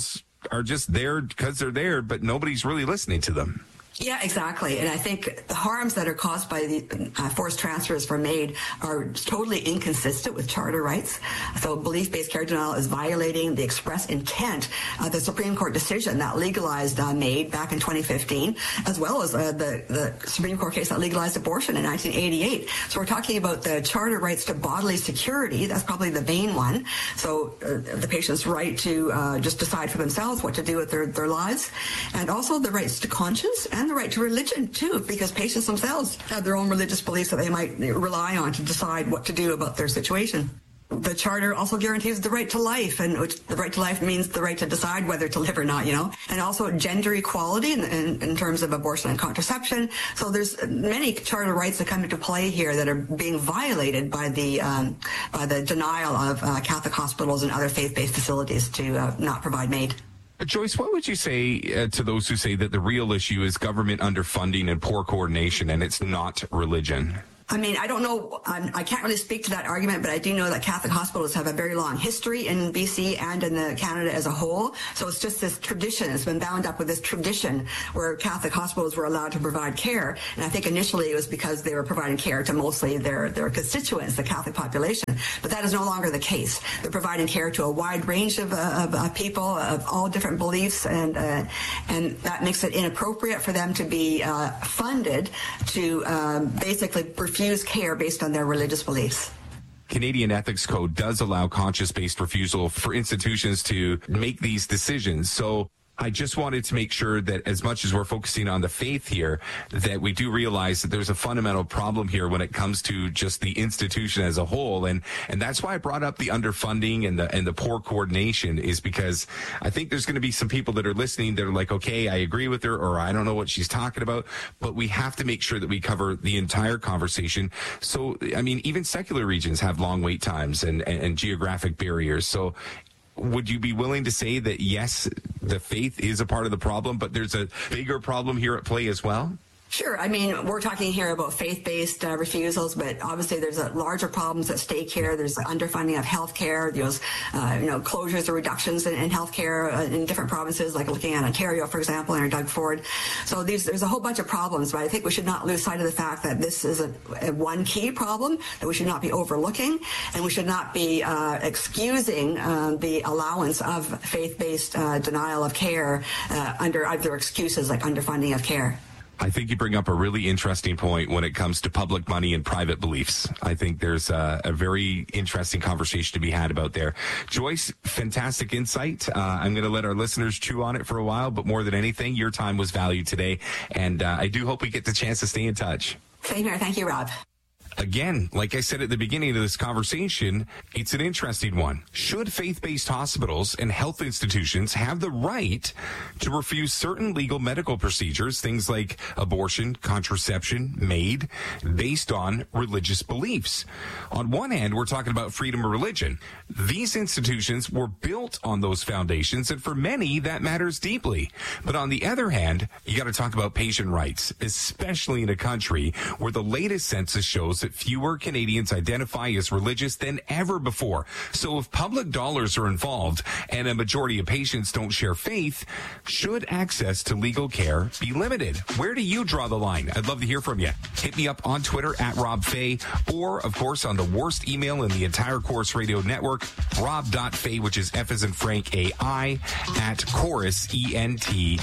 S1: are just there because they're there, but nobody's really listening to them.
S22: Yeah, exactly. And I think the harms that are caused by the uh, forced transfers from MAID are totally inconsistent with charter rights. So belief-based care denial is violating the express intent of the Supreme Court decision that legalized uh, MAID back in twenty fifteen, as well as uh, the, the Supreme Court case that legalized abortion in nineteen eighty-eight. So we're talking about the charter rights to bodily security. That's probably the main one. So uh, the patient's right to uh, just decide for themselves what to do with their, their lives. And also the rights to conscience and the right to religion, too, because patients themselves have their own religious beliefs that they might rely on to decide what to do about their situation. The charter also guarantees the right to life, and which the right to life means the right to decide whether to live or not, you know, and also gender equality in, in, in terms of abortion and contraception. So there's many charter rights that come into play here that are being violated by the um, by the denial of uh, Catholic hospitals and other faith-based facilities to uh, not provide MAID.
S1: Joyce, what would you say uh, to those who say that the real issue is government underfunding and poor coordination, and it's not religion?
S22: I mean, I don't know. I'm, I can't really speak to that argument, but I do know that Catholic hospitals have a very long history in B C and in the Canada as a whole. So it's just this tradition. It's been bound up with this tradition where Catholic hospitals were allowed to provide care. And I think initially it was because they were providing care to mostly their, their constituents, the Catholic population. But that is no longer the case. They're providing care to a wide range of, uh, of uh, people of all different beliefs, and uh, and that makes it inappropriate for them to be uh, funded to um, basically refuse care based on their religious beliefs.
S1: Canadian Ethics Code does allow conscience-based refusal for institutions to make these decisions. So I just wanted to make sure that as much as we're focusing on the faith here, that we do realize that there's a fundamental problem here when it comes to just the institution as a whole. And, and that's why I brought up the underfunding and the, and the poor coordination, is because I think there's going to be some people that are listening that are like, okay, I agree with her, or I don't know what she's talking about, but we have to make sure that we cover the entire conversation. So, I mean, even secular regions have long wait times and, and, and geographic barriers. So, would you be willing to say that, yes, the faith is a part of the problem, but there's a bigger problem here at play as well?
S22: Sure. I mean, we're talking here about faith-based uh, refusals, but obviously there's a larger problems at stake here. There's the underfunding of healthcare, those, uh, you know, closures or reductions in, in healthcare uh, in different provinces, like looking at Ontario, for example, under Doug Ford. So these, there's a whole bunch of problems, but I think we should not lose sight of the fact that this is a, a one key problem that we should not be overlooking, and we should not be uh, excusing uh, the allowance of faith-based uh, denial of care uh, under other excuses like underfunding of care.
S1: I think you bring up a really interesting point when it comes to public money and private beliefs. I think there's a, a very interesting conversation to be had about there. Joyce, fantastic insight. Uh, I'm going to let our listeners chew on it for a while, but more than anything, your time was valued today. And uh, I do hope we get the chance to stay in touch.
S22: Same here. Thank you, Rob.
S1: Again, like I said at the beginning of this conversation, it's an interesting one. Should faith-based hospitals and health institutions have the right to refuse certain legal medical procedures, things like abortion, contraception, MAID, based on religious beliefs? On one hand, we're talking about freedom of religion. These institutions were built on those foundations, and for many, that matters deeply. But on the other hand, you got to talk about patient rights, especially in a country where the latest census shows that fewer Canadians identify as religious than ever before. So if public dollars are involved and a majority of patients don't share faith, should access to legal care be limited? Where do you draw the line? I'd love to hear from you. Hit me up on Twitter at Rob Fay, or of course on the worst email in the entire Chorus Radio network, rob.fay, which is F as in Frank, A I, at chorus ent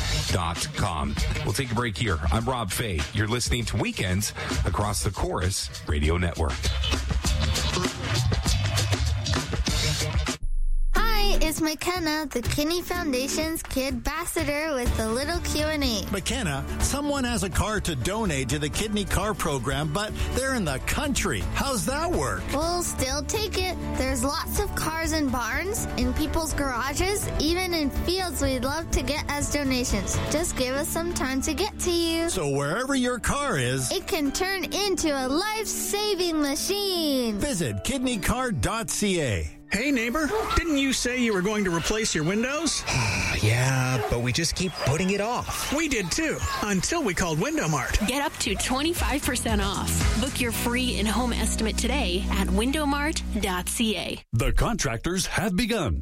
S1: dot com. We'll take a break here. I'm Rob Fay. You're listening to Weekends across the Chorus Radio Network.
S2: Hi, it's McKenna, the Kinney Foundation's Kid Ambassador, with a little Q and A.
S4: McKenna, someone has a car to donate to the Kidney Car Program, but they're in the country. How's that work?
S2: We'll still take it. There's lots of cars in barns, in people's garages, even in fields we'd love to get as donations. Just give us some time to get to you.
S4: So wherever your car is,
S2: it can turn into a life-saving machine.
S4: Visit kidney car dot c a.
S5: Hey, neighbor, didn't you say you were going to replace your windows?
S23: Yeah, but we just keep putting it off.
S5: We did too, until we called Window Mart.
S24: Get up to twenty-five percent off. Book your free in-home estimate today at window mart dot c a.
S25: The contractors have begun.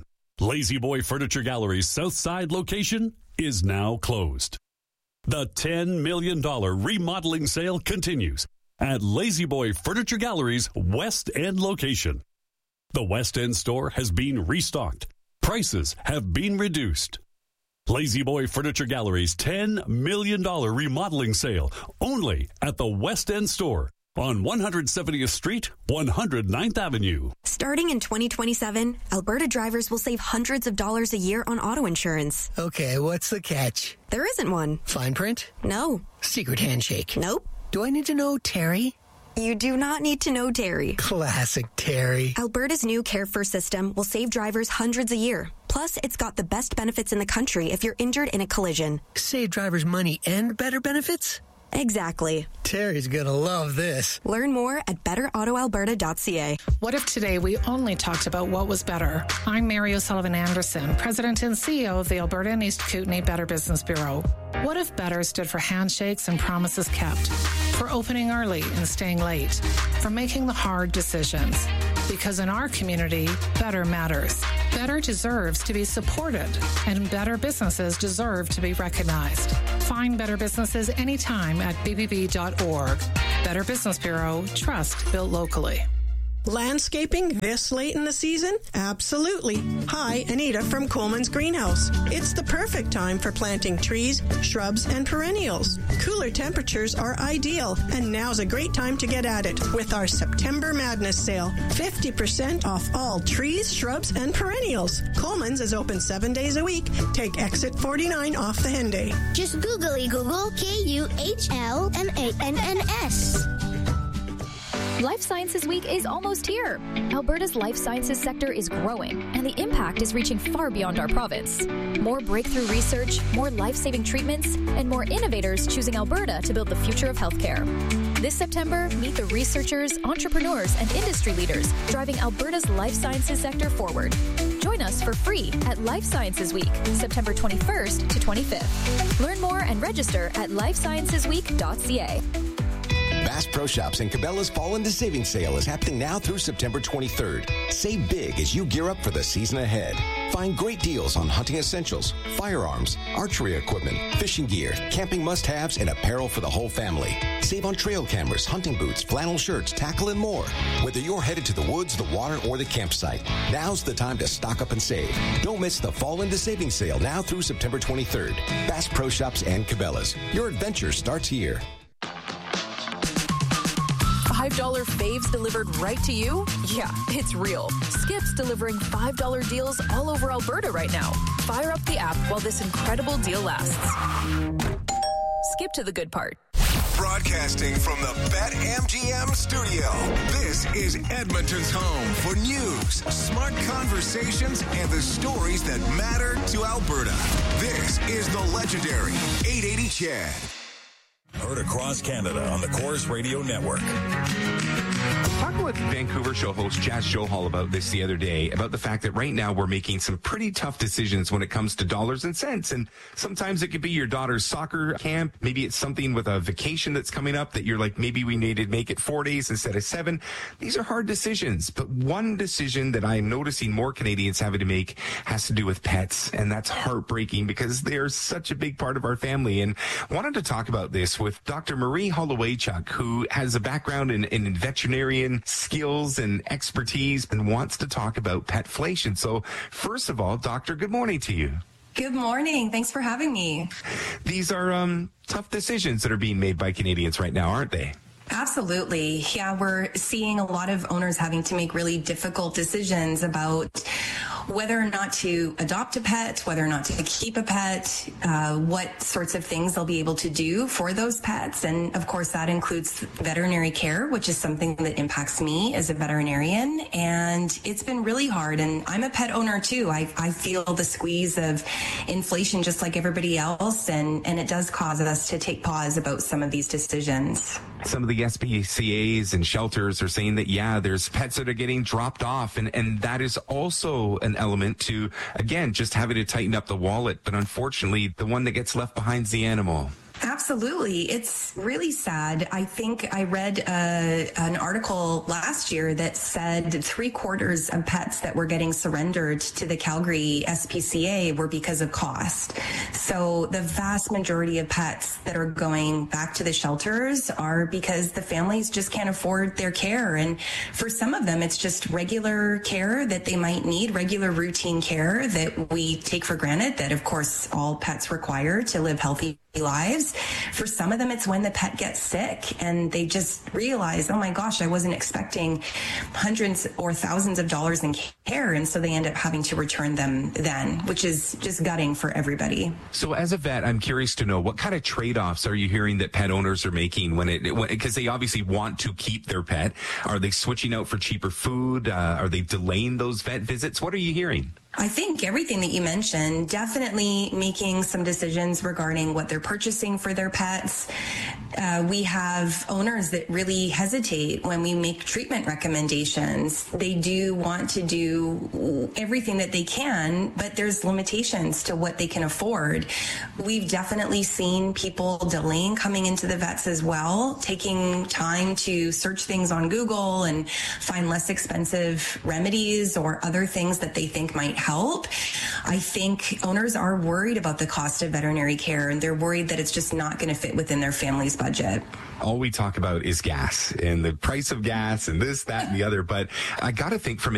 S6: Lazy Boy Furniture Gallery's Southside location is now closed. The ten million dollars remodeling sale continues at Lazy Boy Furniture Gallery's West End location. The West End store has been restocked. Prices have been reduced. Lazy Boy Furniture Gallery's ten million dollars remodeling sale only at the West End store on one hundred seventieth Street, one hundred ninth Avenue.
S10: Starting in twenty twenty-seven, Alberta drivers will save hundreds of dollars a year on auto insurance.
S11: Okay, what's the catch?
S10: There isn't one.
S11: Fine print?
S10: No.
S11: Secret handshake?
S10: Nope.
S11: Do I need to know Terry?
S10: You do not need to know Terry.
S11: Classic Terry.
S10: Alberta's new Care First system will save drivers hundreds a year. Plus, it's got the best benefits in the country if you're injured in a collision.
S11: Save drivers money and better benefits?
S10: Exactly.
S11: Terry's gonna love this.
S10: Learn more at better auto alberta dot c a.
S8: What if today we only talked about what was better? I'm Mary O'Sullivan Anderson, President and C E O of the Alberta and East Kootenay Better Business Bureau. What if better stood for handshakes and promises kept, for opening early and staying late, for making the hard decisions? Because in our community, better matters. Better deserves to be supported, and better businesses deserve to be recognized. Find better businesses anytime at b b b dot org. Better Business Bureau, trust built locally.
S9: Landscaping this late in the season? Absolutely. Hi, Anita from Coleman's Greenhouse. It's the perfect time for planting trees, shrubs, and perennials. Cooler temperatures are ideal, and now's a great time to get at it with our September Madness sale. fifty percent off all trees, shrubs, and perennials. Coleman's is open seven days a week. Take exit forty-nine off the Henday.
S2: Just googly Google K U H L M A N N S.
S14: Life Sciences Week is almost here. Alberta's life sciences sector is growing, and the impact is reaching far beyond our province. More breakthrough research, more life-saving treatments, and more innovators choosing Alberta to build the future of healthcare. This September, meet the researchers, entrepreneurs, and industry leaders driving Alberta's life sciences sector forward. Join us for free at Life Sciences Week, September twenty-first to twenty-fifth. Learn more and register at life sciences week dot c a.
S21: Bass Pro Shops and Cabela's Fall into Savings Sale is happening now through September twenty-third. Save big as you gear up for the season ahead. Find great deals on hunting essentials, firearms, archery equipment, fishing gear, camping must-haves, and apparel for the whole family. Save on trail cameras, hunting boots, flannel shirts, tackle, and more. Whether you're headed to the woods, the water, or the campsite, now's the time to stock up and save. Don't miss the Fall into Savings Sale now through September twenty-third. Bass Pro Shops and Cabela's. Your adventure starts here.
S25: five dollar faves delivered right to you? Yeah, it's real. Skip's delivering five dollar deals all over Alberta right now. Fire up the app while this incredible deal lasts. Skip to the good part.
S3: Broadcasting from the BetMGM studio, this is Edmonton's home for news, smart conversations, and the stories that matter to Alberta. This is the legendary eight eighty C H E D.
S16: Heard across Canada on the Corus Radio Network.
S1: Talking with Vancouver show host Jas Johal about this the other day, about the fact that right now we're making some pretty tough decisions when it comes to dollars and cents. And sometimes it could be your daughter's soccer camp. Maybe it's something with a vacation that's coming up that you're like, maybe we need to make it four days instead of seven. These are hard decisions. But one decision that I'm noticing more Canadians having to make has to do with pets. And that's heartbreaking because they're such a big part of our family. And I wanted to talk about this with Doctor Marie Hollowaychuk, who has a background in, in veterinarian skills and expertise and wants to talk about petflation. So first of all, doctor, good morning to you.
S26: Good morning. Thanks for having me.
S1: These are um, tough decisions that are being made by Canadians right now, aren't they?
S26: Absolutely. Yeah, we're seeing a lot of owners having to make really difficult decisions about whether or not to adopt a pet, whether or not to keep a pet, uh, what sorts of things they'll be able to do for those pets. And of course, that includes veterinary care, which is something that impacts me as a veterinarian. And it's been really hard. And I'm a pet owner too. I, I feel the squeeze of inflation just like everybody else. And, and it does cause us to take pause about some of these decisions.
S1: Some of the S P C As and shelters are saying that, yeah, there's pets that are getting dropped off. And, and that is also an element to, again, just having to tighten up the wallet. But unfortunately, the one that gets left behind is the animal.
S26: Absolutely. It's really sad. I think I read uh, an article last year that said three quarters of pets that were getting surrendered to the Calgary S P C A were because of cost. So the vast majority of pets that are going back to the shelters are because the families just can't afford their care. And for some of them, it's just regular care that they might need, regular routine care that we take for granted, that of course all pets require to live healthy lives. For some of them, it's when the pet gets sick and they just realize, oh my gosh, I wasn't expecting hundreds or thousands of dollars in care. And so they end up having to return them then, which is just gutting for everybody.
S1: So as a vet, I'm curious to know, what kind of trade-offs are you hearing that pet owners are making when it, because they obviously want to keep their pet. Are they switching out for cheaper food? Uh, are they delaying those vet visits? What are you hearing?
S26: I think everything that you mentioned, definitely making some decisions regarding what they're purchasing for their pets. Uh, we have owners that really hesitate when we make treatment recommendations. They do want to do everything that they can, but there's limitations to what they can afford. We've definitely seen people delaying coming into the vets as well, taking time to search things on Google and find less expensive remedies or other things that they think might help. I think owners are worried about the cost of veterinary care, and they're worried that it's just not going to fit within their family's budget.
S1: All we talk about is gas and the price of gas and this, that, and the other. But I got to think from